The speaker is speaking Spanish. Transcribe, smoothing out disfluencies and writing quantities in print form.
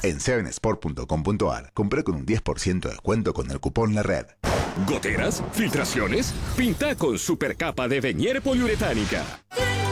En 7sport.com.ar, compré con un 10% de descuento con el cupón La Red. ¿Goteras? ¿Filtraciones? Pinta con supercapa de Venier poliuretánica.